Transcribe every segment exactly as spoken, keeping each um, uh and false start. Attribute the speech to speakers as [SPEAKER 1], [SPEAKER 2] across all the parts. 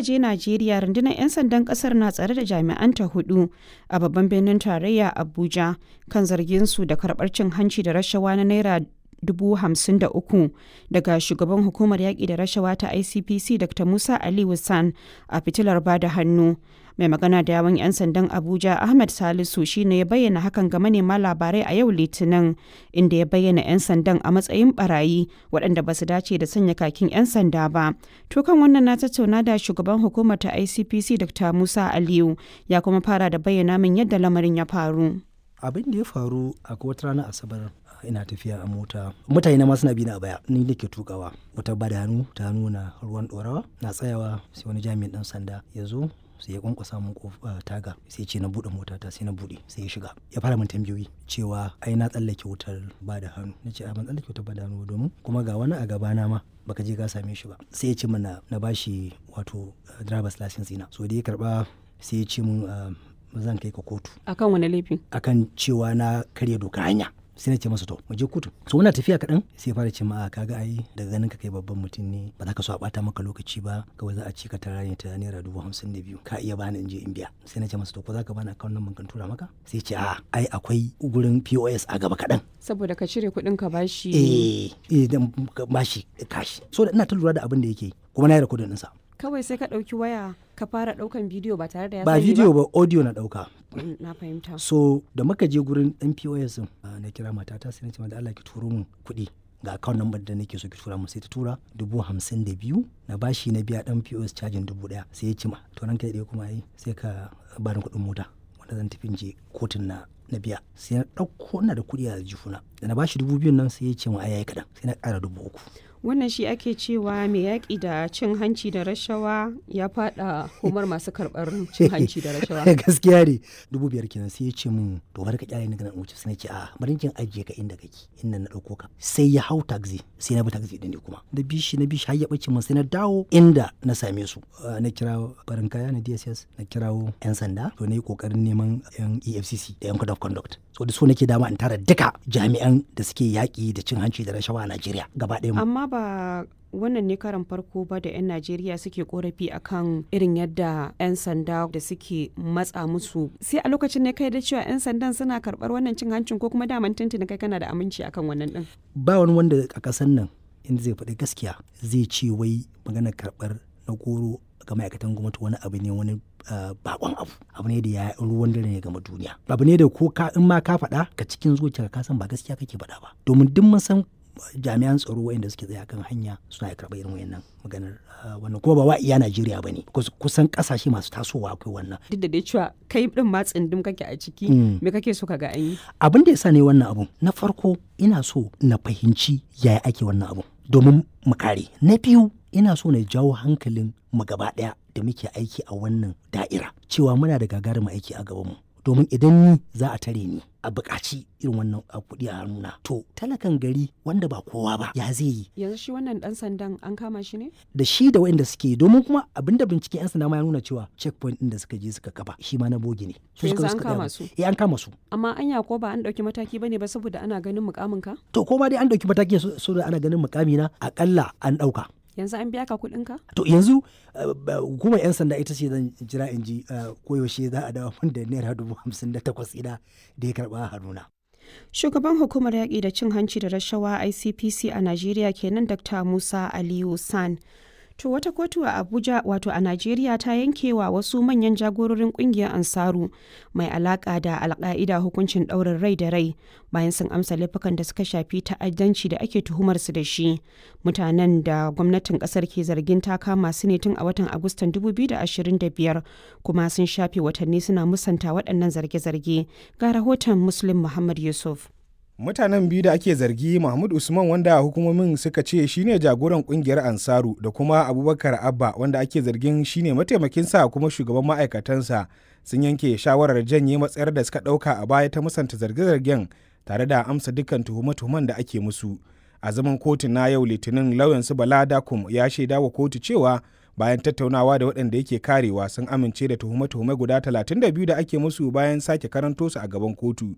[SPEAKER 1] je Najeriya, rundunar 'yan sandan kasar na tsare da jami'anta hudu a babban birnin tarayya Abuja kan zargin su da karbar cin hanci da rashawa na naira dubu hamsin da uku daga shugaban hukumar yaƙi da rashawa ta I C P C Doctor Musa Ali Wissan a fitilar bada hannu. Mai magana da yawun 'yan sandan Abuja Ahmed Salisu shine ya bayyana hakan ga manema labarai a yau Litinin, inda ya bayyana 'yan sandan a matsayin barayi waɗanda ba su dace da sanya kakin 'yan sanda ba. To kan wannan na tattauna da shugaban hukumar ta I C P C Doctor Musa Aliyu, ya kuma fara da bayyana min yadda lamarin ya faru.
[SPEAKER 2] Abin da ya faru a wata ranar Asabar, ina tafiya a mota, mutane na ma suna bi na a baya, ni nake tukawa, wata bada hannu ta nuna ruwan dorawa, na tsayawa sai wani jami'in dan sanda ya zo sai ya kwankwasa mun kofa taga, sai ce na bude motata, sai na bude, sai ya shiga ya fara min tambayoyi cewa ai na tsallake wutar bada hannu. Na ce a ban tsallake wutar bada hannu domin kuma ga wani a gabana ma baka je ka same shi ba. Sai ya ce mana na bashi wato driver's license ina, so da ya karba sai ya ce mun zan kai ka kotu.
[SPEAKER 1] Akan wani laifi?
[SPEAKER 2] Akan cewa na karya doka hanya. Sai na ce masa to mu je kotu. So muna tafiya kaɗan sai fara ce ma kaga ai daga ganin ka kai babban mutum ne, ba za ka so a bata maka lokaci ba, kawai za a ci ka tara ne ta naira dubu hamsin da biyu, ka iya bani in je in biya. Sai na ce masa to ko za ka bani akawun nan kan tura maka? Sai ce a ai akwai gurin P O S a gaba kaɗan.
[SPEAKER 1] Saboda ka cire kuɗin ka bashi.
[SPEAKER 2] Eh eh dan bashi kashi. So da ina ta lura da abin da yake kuma na yi rikodin ɗinsa.
[SPEAKER 1] Kawai sai ka ɗauki waya ka fara ɗaukan bidiyo ba tare da ya sani ba?
[SPEAKER 2] Ba bidiyo ba, audio na ɗauka.
[SPEAKER 1] Na fahimta.
[SPEAKER 2] So da muka je gurin ɗan P O S na kira matata sai na ce da Allah ki turo mun kuɗi ga account number da nake so ki tura mun, sai ta tura dubu hamsin da biyu na bashi na biya ɗan P O S cajin dubu ɗaya. Sai ya ce ma to ranka ɗaya kuma yi sai ka bani kuɗin mota wanda zan tafi je kotun na na biya. Sai na ɗauko ina da kuɗi a jifuna, da na bashi dubu biyun nan sai ya ce ma ai yayi kaɗan, sai na ƙara dubu uku.
[SPEAKER 1] Wannan shi ake cewa mai yaƙi da cin hanci da rashawa ya faɗa humar masu karɓar cin hanci da rashawa.
[SPEAKER 2] Gaskiya ne, dubu biyar kenan. Sai ya ce mun to bari ka kyale ni ganin wuce. Sai na ce a bari kin ajiye ka inda kake, inda na ɗauko ka. Sai ya hau taxi, sai na bi taxi ɗin ne kuma da bishi na bishi har ya ɓace mun, sai na dawo inda na same su. Na kira barin kaya na D S S, na kirawo 'yan sanda, to na yi ƙoƙarin neman 'yan E F C C da 'yan code of conduct. So da so nake dama in tara duka jami'an da suke yaƙi da cin hanci da rashawa a Najeriya gaba ɗaya.
[SPEAKER 1] Amma ba wannan ne karan farko ba da 'yan Najeriya suke korafi akan irin yadda 'yan sanda da suke matsa musu. Sai a lokacin ne kai da cewa 'yan sandan suna karɓar wannan cin hancin, ko kuma daman tuntuni kai kana da aminci akan wannan din?
[SPEAKER 2] Ba wani wanda a ƙasar nan inda zai faɗi gaskiya zai ce wai maganar karɓar na goro ga ma'aikatan gwamnati wani abu ne, wani bakon abu abu ne da ya ruwan dare ne game duniya. Abu ne da ko ka in ma ka faɗa ka cikin zuciya ka san ba gaskiya kake faɗa ba, domin duk mun san jami'an tsaro wayanda suke tsaye kan hanya suna karɓar irin wayannan maganar wannan, kuma ba wa iya Najeriya bane, kusan kasashe masu tasowa akwai wannan. Duk
[SPEAKER 1] da dai cewa kai din ma tsindin kake a ciki, me kake so ka ga an yi?
[SPEAKER 2] Abin da yasa ne wannan abun, na farko ina so na fahimci yaya ake wannan abun domin mu kare. Na biyu ina so na jawo hankalin mu gaba daya da muke aiki a wannan da'ira cewa muna da gagarumin aiki a gabanmu, domin idan ni za a tare ni a buƙaci irin wannan kuɗi a hannuna, to talakan gari wanda ba kowa ba ya zai yi?
[SPEAKER 1] Yanzu shi wannan ɗan sandan an kama shi ne?
[SPEAKER 2] Da shi da waɗanda suke, domin kuma abinda binciken 'yan sanda ma ya nuna cewa checkpoint ɗin da suka je suka kafa shi ma na bogi ne.
[SPEAKER 1] Yanzu an kama su?
[SPEAKER 2] Eh an kama su.
[SPEAKER 1] Amma anya ko ba an ɗauki mataki bane ba saboda ana ganin mukamin ka?
[SPEAKER 2] To ko ma dai an ɗauki mataki saboda ana ganin mukami na, akalla an ɗauka.
[SPEAKER 1] Yanzu an biya ka kuɗin ka?
[SPEAKER 2] To yanzu hukumar 'yan sanda ita ce zan jira in ji koyaushe za a dawo min da naira dubu hamsin da takwas ina da ya karɓa a hannuna.
[SPEAKER 1] Shugaban hukumar yaƙi da cin hanci da rashawa I C P C a Najeriya kenan Doctor Musa Aliyu San. To wata kotu a Abuja wato a Najeriya ta yankewa wasu manyan jagororin kungiyar Ansaru mai alaka da Al-Qaida hukuncin ɗaurin rai da rai bayan sun amsa laifukan da suka shafi ta'addanci da ake tuhumar su da shi. Mutanen da gwamnatin kasar ke zargin ta kama su ne tun a watan Agustan dubu biyu da ashirin da biyar, kuma sun shafe watanni suna musanta waɗannan zarge-zarge. Ga rahoton Muslim Muhammad Yusuf.
[SPEAKER 3] Mutanen biyu da ake zargi, Mahmud Usman wanda hukumomin suka ce shine jagoran kungiyar Ansaru, da kuma Abubakar Abba wanda ake zargin shine mataimakinsa kuma shugaban ma'aikatansa, sun yanke shawarar janye matsayar da suka ɗauka a baya ta musanta zarge-zargen tare da amsa dukkan tuhume-tuhumen da ake musu. A zaman kotun na yau Litinin, lauyansu Bala Dakum ya shaida wa kotu cewa bayan tattaunawa da waɗanda yake karewa sun amince da tuhume-tuhume guda talatin da biyu da ake musu bayan sake karanto su a gaban kotu.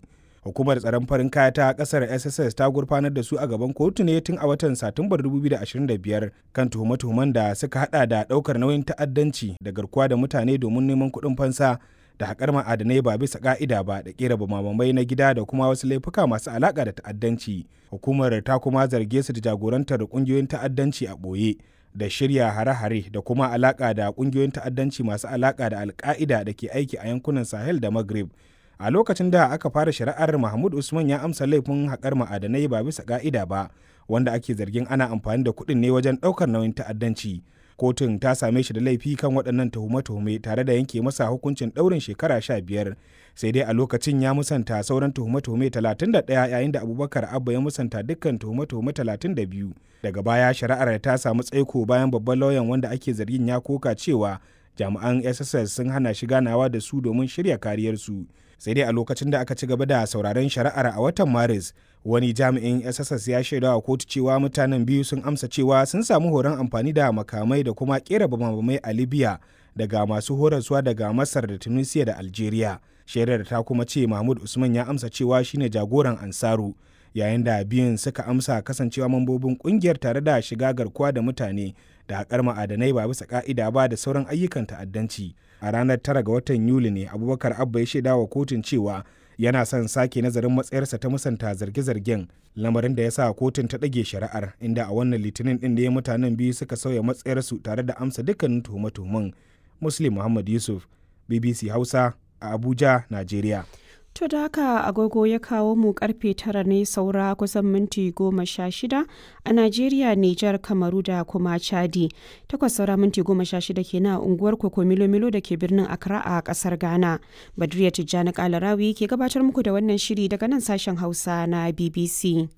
[SPEAKER 3] Hukumar tsaron farin kaya ta kasar S S S ta gurfanar da su a gaban kotu ne tun a watan Satumbar dubu biyu da ashirin da biyar kan tuhume-tuhumen da suka hada da daukar nauyin ta'addanci da garkuwa da mutane domin neman kuɗin fansa da haƙar ma'adanai ba bisa ƙa'ida ba da ƙera bamabamai na gida da kuma wasu laifuka masu alaƙa da ta'addanci. Hukumar ta kuma zarge su da jagorantar ƙungiyoyin ta'addanci a ɓoye da shirya hare-hare da kuma alaƙa da ƙungiyoyin ta'addanci masu alaƙa da alƙa'ida da ke aiki a yankunan Sahel da Maghreb. A lokacin da aka fara shari'ar, Mahmud Usman ya amsa laifin haƙar ma'adanai ba bisa ƙa'ida ba, wanda ake zargin ana amfani da kuɗin ne wajen ɗaukar nauyin ta'addanci. Kotun ta same shi da laifi kan waɗannan tuhume-tuhume tare da yanke masa hukuncin ɗaurin shekara sha biyar. Sai dai a lokacin ya musanta sauran tuhume-tuhume talatin da ɗaya yayin da Abubakar Abba ya musanta dukkan tuhume-tuhume talatin da biyu. Daga baya shari'ar ta samu tsaiko bayan babban lauyan wanda ake zargin ya koka cewa jami'an S S S sun hana shi ganawa da su domin shirya kariyarsu. Sai dai a lokacin da aka ci gaba da sauraron shari'ar a watan Maris, wani jami'in S S S ya shaida wa kotu cewa mutanen biyu sun amsa cewa sun samu horon amfani da makamai da kuma kera bamabamai a Libya daga masu horaswa daga Masar da Tunisia da Algeria. Shaidar ta kuma ce Mahmud Usman ya amsa cewa shine jagoran Ansaru, yayin da biyun suka amsa kasancewa mambobin kungiyar tare da shiga garkuwa da mutane da haƙar ma'adanai ba bisa ƙa'ida ba da sauran ayyukan ta'addanci. A ranar tara ga watan Yuli ne Abubakar Abba ya shaida wa kotun cewa yana son sake nazarin matsayarsa ta musanta zarge-zargen, lamarin da ya sa kotun ta ɗage shari'ar, inda a wannan litinin ɗin da ya mutanen biyu suka sauya matsayarsu tare da amsa dukkanin tuhume-tuhumen. Muslim Muhammad Yusuf, B B C Hausa a Abuja, Najeriya.
[SPEAKER 1] To da haka agogo ya kawo mu karfe tara ne saura kusan minti goma sha shida a Najeriya, Nijar, Kamaru da kuma Chadi. Takwas saura minti goma sha shida kenan a unguwar Koko Milo Milo da ke birnin Accra a kasar Ghana. Badriya Tijjani Kalarawi ke gabatar muku da wannan shiri daga nan sashen Hausa na B B C.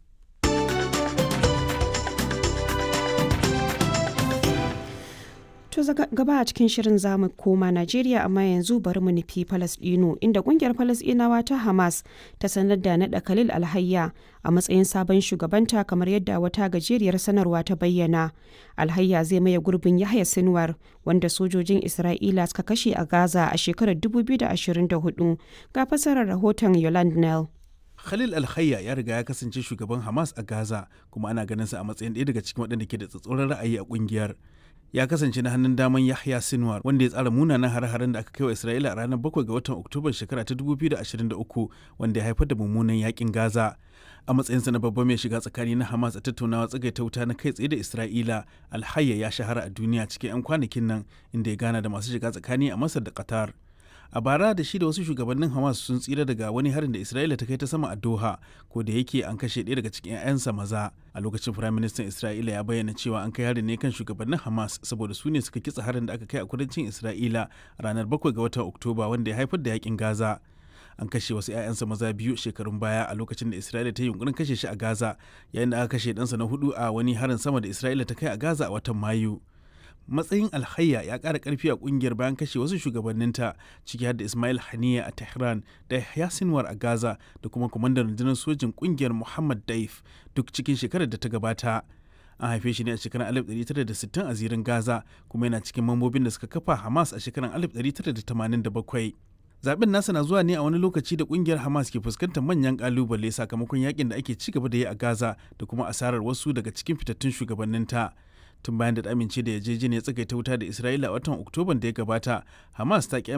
[SPEAKER 1] To gaba a cikin shirin zamu koma Najeriya, amma yanzu bari mu nufi Falasɗinu, inda kungiyar Falasɗinawa ta Hamas ta sanar da naɗa Khalil Alhayya a matsayin sabon shugabanta, kamar yadda wata gajeriyar sanarwa ta bayyana. Alhayya zai maye gurbin Yahya Sinwar, wanda sojojin Isra'ila suka kashe a Gaza a shekarar dubu biyu da ashirin da hudu. Ga fasarar rahoton Yolande Nell.
[SPEAKER 4] Khalil Alhayya ya riga ya kasance shugaban Hamas a Gaza, kuma ana ganin sa a matsayin ɗaya daga cikin waɗanda ke da tsatsauran ra'ayi a ƙungiyar. Ya kasance na hannun daman Yahya Sinwar, wanda ya tsara munanan hare-haren da aka kai wa Isra'ila a ranar bakwai ga watan Oktoba shekara ta dubu biyu da ashirin da uku, wanda ya haifar da mummunan yakin Gaza. A matsayinsa na babban mai shiga tsakani na Hamas a tattaunawa tsagaita wuta na kai tsaye da Isra'ila, Alhayya ya shahara a duniya cikin 'yan kwanakin nan, inda ya gana da masu shiga tsakani a Masar da Qatar. A bara da shi da wasu shugabannin Hamas sun tsira daga wani harin da Isra'ila ta kai ta sama a Doha, ko da yake an kashe ɗaya daga cikin 'ya'yansa maza. A lokacin Firaministan Isra'ila ya bayyana cewa an kai harin ne kan shugabannin Hamas saboda su ne suka kitsa harin da aka kai a kudancin Isra'ila a ranar bakwai ga watan Oktoba, wanda ya haifar da yakin Gaza. An kashe wasu 'ya'yansa maza biyu shekarun baya a lokacin da Isra'ila ta yi yunkurin kashe shi a Gaza, yayin da aka kashe ɗansa na hudu a wani harin sama da Isra'ila ta kai a Gaza a watan Mayu. Matsayin Alhayya ya ƙara ƙarfi a ƙungiyar bayan kashe wasu shugabanninta, ciki har da Ismail Haniya a Tehran da Yahya Sinwar a Gaza da kuma kwamandan rundunar sojin ƙungiyar Muhammad Daif, duk cikin shekarar da ta gabata. An haife shi ne a shekarar alif ɗari tara da sittin a zirin Gaza, kuma yana cikin mambobin da suka kafa Hamas a shekarar alif ɗari tara da tamanin da bakwai. Zaben nasa na zuwa ne a wani lokaci da kungiyar Hamas ke fuskantar manyan kalubale sakamakon yakin da ake ci gaba da yi a Gaza da kuma asarar wasu daga cikin fitattun shugabanninta. Tun bayan da amince da yarjejeniyar tsagaita wuta da Isra'ila a watan Oktoban da ya gabata, Hamas ta ki